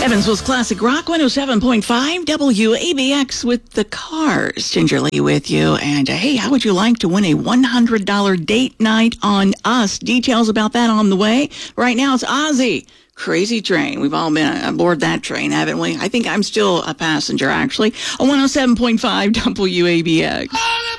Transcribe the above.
Evansville's Classic Rock 107.5 WABX with the Cars. Ginger Lee with you. And hey, how would you like to win a $100 date night on us? Details about that on the way. Right now, it's Ozzy. Crazy Train. We've all been aboard that train, haven't we? I think I'm still a passenger, actually. On 107.5 WABX.